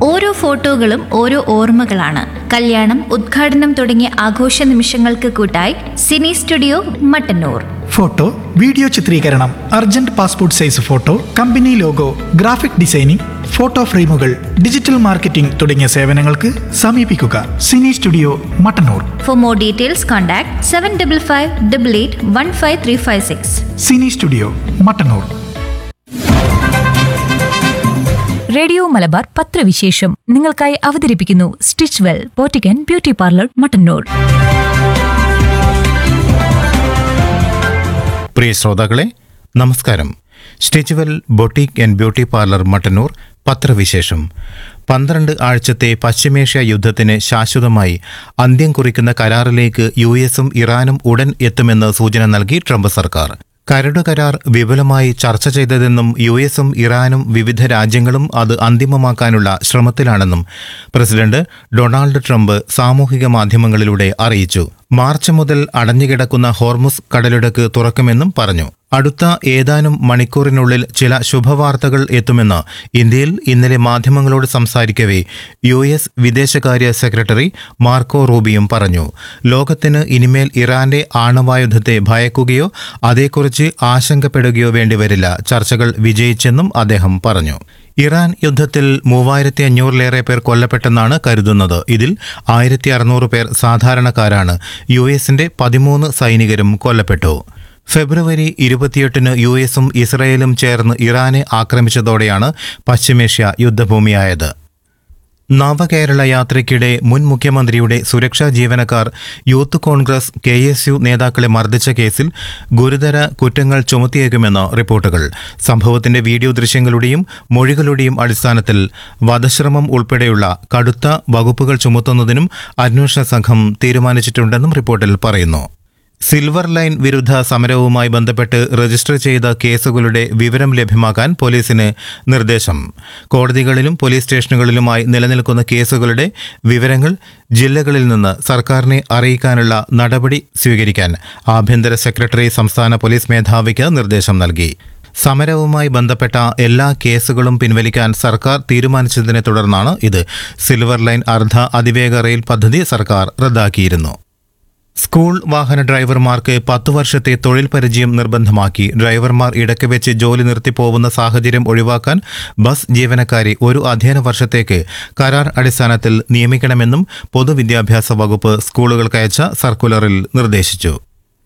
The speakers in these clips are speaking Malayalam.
ഓരോ ഫോട്ടോകളും ഓരോ ഓർമ്മകളാണ്. കല്യാണം, ഉദ്ഘാടനം തുടങ്ങിയ ആഘോഷ നിമിഷങ്ങൾക്ക് കൂട്ടായി Sini studio Mattannur. Photo, video ചിത്രീകരണം, urgent passport size photo, company logo, graphic designing, photo ഫ്രെയിമുകൾ, ഡിജിറ്റൽ മാർക്കറ്റിംഗ് തുടങ്ങിയ സേവനങ്ങൾക്ക് സമീപിക്കുക Sini studio Mattannur. For more details contact 7555815356. Sini studio Mattannur. Radio Malabar പത്രവിശേഷം നിങ്ങൾക്കായി അവതരിപ്പിക്കുന്നു stitch well പോറ്റിക്കൻ beauty parlour Mattannur. പ്രിയ ശ്രോതാക്കളെ, നമസ്കാരം. Stitch well boutique and beauty parlour Mattannur പത്രവിശേഷം. 12 ആഴ്ചത്തെ പശ്ചിമേഷ്യ യുദ്ധത്തിന് ശാശ്വതമായി അന്ത്യം കുറിക്കുന്ന കരാറിലേക്ക് US-ഉം ഇറാനും ഉടൻ എത്തുമെന്ന് സൂചന നൽകി ട്രംപ് സർക്കാർ. കരട് കരാർ വിപുലമായി ചർച്ച ചെയ്തതെന്നും US-ഉം ഇറാനും വിവിധ രാജ്യങ്ങളും അത് അന്തിമമാക്കാനുള്ള ശ്രമത്തിലാണെന്നും പ്രസിഡന്റ് ഡൊണാൾഡ് ട്രംപ് സാമൂഹിക മാധ്യമങ്ങളിലൂടെ അറിയിച്ചു. മാർച്ച് മുതൽ അടഞ്ഞുകിടക്കുന്ന ഹോർമുസ് കടലിടുക്ക് തുറക്കുമെന്നും പറഞ്ഞു. അടുത്ത ഏതാനും മണിക്കൂറിനുള്ളിൽ ചില ശുഭവാർത്തകൾ എത്തുമെന്ന് ഇന്ത്യയിൽ ഇന്നലെ മാധ്യമങ്ങളോട് സംസാരിക്കവേ US വിദേശകാര്യ സെക്രട്ടറി മാർക്കോ റൂബിയും പറഞ്ഞു. ലോകത്തിന് ഇനിമേൽ ഇറാന്റെ ആണവായുധത്തെ ഭയക്കുകയോ അതേക്കുറിച്ച് ആശങ്കപ്പെടുകയോ വേണ്ടിവരില്ല. ചർച്ചകൾ വിജയിച്ചെന്നും അദ്ദേഹം പറഞ്ഞു. ഇറാൻ യുദ്ധത്തിൽ 3500-ലേറെ പേർ കൊല്ലപ്പെട്ടെന്നാണ് കരുതുന്നത്. ഇതിൽ 1600 പേർ സാധാരണക്കാരാണ്. US-ന്റെ 13 സൈനികരും കൊല്ലപ്പെട്ടു. ഫെബ്രുവരി 28-ന് US-ഉം ഇസ്രയേലും ചേർന്ന് ഇറാനെ ആക്രമിച്ചതോടെയാണ് പശ്ചിമേഷ്യ യുദ്ധഭൂമിയായത്. നവകേരള യാത്രയ്ക്കിടെ മുൻ മുഖ്യമന്ത്രിയുടെ സുരക്ഷാ ജീവനക്കാർ യൂത്ത് കോൺഗ്രസ് KSU നേതാക്കളെ മർദ്ദിച്ച കേസിൽ ഗുരുതര കുറ്റങ്ങൾ ചുമത്തിയേക്കുമെന്ന് റിപ്പോർട്ടുകൾ. സംഭവത്തിന്റെ വീഡിയോ ദൃശ്യങ്ങളുടെയും മൊഴികളുടെയും അടിസ്ഥാനത്തിൽ വധശ്രമം ഉൾപ്പെടെയുള്ള കടുത്ത വകുപ്പുകൾ ചുമത്തുന്നതിനും അന്വേഷണ സംഘം തീരുമാനിച്ചിട്ടുണ്ടെന്നും റിപ്പോർട്ടിൽ പറയുന്നു. സിൽവർ ലൈൻ വിരുദ്ധ സമരവുമായി ബന്ധപ്പെട്ട് രജിസ്റ്റർ ചെയ്ത കേസുകളുടെ വിവരം ലഭ്യമാക്കാൻ പോലീസിന് നിർദ്ദേശം. കോടതികളിലും പോലീസ് സ്റ്റേഷനുകളിലുമായി നിലനിൽക്കുന്ന കേസുകളുടെ വിവരങ്ങൾ ജില്ലകളിൽ നിന്ന് സർക്കാരിനെ അറിയിക്കാനുള്ള നടപടി സ്വീകരിക്കാൻ ആഭ്യന്തര സെക്രട്ടറി സംസ്ഥാന പോലീസ് മേധാവിക്ക് നിർദ്ദേശം നൽകി. സമരവുമായി ബന്ധപ്പെട്ട എല്ലാ കേസുകളും പിൻവലിക്കാൻ സർക്കാർ തീരുമാനിച്ചതിനെ തുടർന്നാണ് ഇത്. സിൽവർ ലൈൻ അർദ്ധ അതിവേഗ റെയിൽ പദ്ധതി സർക്കാർ റദ്ദാക്കിയിരുന്നു. സ്കൂൾ വാഹന ഡ്രൈവർമാർക്ക് 10 വർഷത്തെ തൊഴിൽ പരിചയം നിർബന്ധമാക്കി. ഡ്രൈവർമാർ ഇടയ്ക്ക് വെച്ച് ജോലി നിർത്തിപ്പോവുന്ന സാഹചര്യം ഒഴിവാക്കാൻ ബസ് ജീവനക്കാരെ ഒരു അധ്യയന വർഷത്തേക്ക് കരാർ അടിസ്ഥാനത്തിൽ നിയമിക്കണമെന്നും പൊതുവിദ്യാഭ്യാസ വകുപ്പ് സ്കൂളുകൾക്കയച്ച സർക്കുലറിൽ നിർദ്ദേശിച്ചു.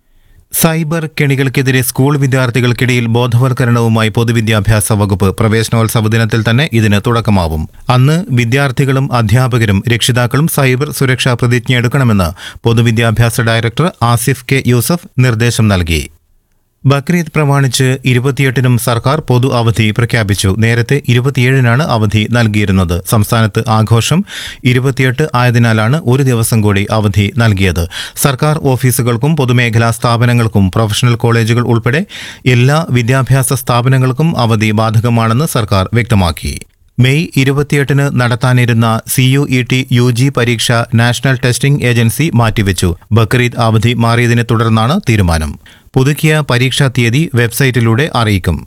സൈബർ കെണികൾക്കെതിരെ സ്കൂൾ വിദ്യാർത്ഥികൾക്കിടയിൽ ബോധവൽക്കരണവുമായി പൊതുവിദ്യാഭ്യാസ വകുപ്പ്. പ്രവേശനോത്സവ ദിനത്തിൽ തന്നെ ഇതിന് തുടക്കമാവും. അന്ന് വിദ്യാർത്ഥികളും അധ്യാപകരും രക്ഷിതാക്കളും സൈബർ സുരക്ഷാ പ്രതിജ്ഞയെടുക്കണമെന്ന് പൊതുവിദ്യാഭ്യാസ ഡയറക്ടർ ആസിഫ് കെ യൂസഫ് നിർദ്ദേശം നൽകി. ബക്രീദ് പ്രമാണിച്ച് 28-നും സർക്കാർ പൊതു അവധി പ്രഖ്യാപിച്ചു. നേരത്തെ 27-നാണ് അവധി നൽകിയിരുന്നത്. സംസ്ഥാനത്ത് ആഘോഷം 28 ആയതിനാലാണ് ഒരു ദിവസം കൂടി അവധി നൽകിയത്. സർക്കാർ ഓഫീസുകൾക്കും പൊതുമേഖലാ സ്ഥാപനങ്ങൾക്കും പ്രൊഫഷണൽ കോളേജുകൾ ഉൾപ്പെടെ എല്ലാ വിദ്യാഭ്യാസ സ്ഥാപനങ്ങൾക്കും അവധി ബാധകമാണെന്ന് സർക്കാർ വ്യക്തമാക്കി. മെയ് 28-ന് നടത്താനിരുന്ന CUET UG പരീക്ഷ നാഷണൽ ടെസ്റ്റിംഗ് ഏജൻസി മാറ്റിവെച്ചു. ബക്രീദ് അവധി മാറിയതിനെ തുടർന്നാണ് തീരുമാനം. പുതുക്കിയ പരീക്ഷാ തീയതി വെബ്സൈറ്റിലൂടെ അറിയിക്കും.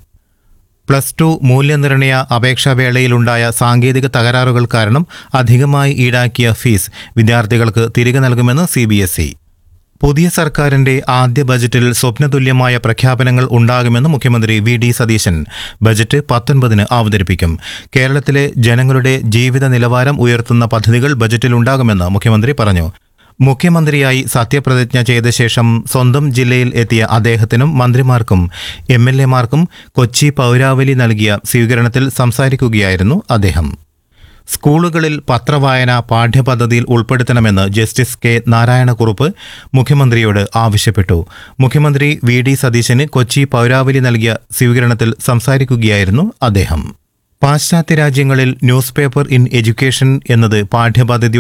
+2 മൂല്യനിർണയ അപേക്ഷാവേളയിലുണ്ടായ സാങ്കേതിക തകരാറുകൾ കാരണം അധികമായി ഈടാക്കിയ ഫീസ് വിദ്യാർത്ഥികൾക്ക് തിരികെ നൽകുമെന്ന് CBSE. പുതിയ സർക്കാരിന്റെ ആദ്യ ബജറ്റിൽ സ്വപ്നതുല്യമായ പ്രഖ്യാപനങ്ങൾ ഉണ്ടാകുമെന്ന് മുഖ്യമന്ത്രി VD സതീശൻ. ബജറ്റ് 19-ന് അവതരിപ്പിക്കും. കേരളത്തിലെ ജനങ്ങളുടെ ജീവിത നിലവാരം ഉയർത്തുന്ന പദ്ധതികൾ ബജറ്റിലുണ്ടാകുമെന്ന് മുഖ്യമന്ത്രി പറഞ്ഞു. മുഖ്യമന്ത്രിയായി സത്യപ്രതിജ്ഞ ചെയ്ത ശേഷം സ്വന്തം ജില്ലയിൽ എത്തിയ അദ്ദേഹത്തിനും മന്ത്രിമാർക്കും MLA-മാർക്കും കൊച്ചി പൗരാവലി നൽകിയ സ്വീകരണത്തിൽ സംസാരിക്കുകയായിരുന്നു അദ്ദേഹം. സ്കൂളുകളിൽ പത്രവായന പാഠ്യപദ്ധതിയിൽ ഉൾപ്പെടുത്തണമെന്ന് ജസ്റ്റിസ് K. നാരായണക്കുറുപ്പ് മുഖ്യമന്ത്രിയോട് ആവശ്യപ്പെട്ടു. മുഖ്യമന്ത്രി VD സതീശന് കൊച്ചി പൗരാവലി നൽകിയ സ്വീകരണത്തിൽ സംസാരിക്കുകയായിരുന്നു അദ്ദേഹം. പാശ്ചാത്യ രാജ്യങ്ങളിൽ ന്യൂസ് പേപ്പർ ഇൻ എഡ്യൂക്കേഷൻ എന്നത് പാഠ്യപദ്ധതിയുടെ